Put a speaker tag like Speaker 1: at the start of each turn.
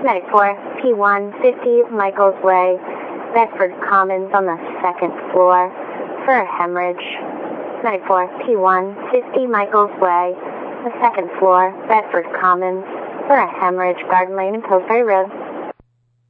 Speaker 1: 94 P150 Michaels Way, Bedford Commons on the second floor for a hemorrhage. 94 P150 Michaels Way, the second floor, Bedford Commons for a hemorrhage. Garden Lane and Pillsbury Road.